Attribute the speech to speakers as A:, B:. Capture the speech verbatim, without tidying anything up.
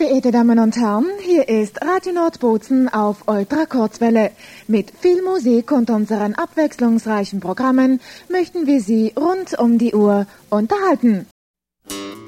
A: Verehrte Damen und Herren, hier ist Radio Nordbozen auf Ultrakurzwelle. Mit viel Musik und unseren abwechslungsreichen Programmen möchten wir Sie rund um die Uhr unterhalten.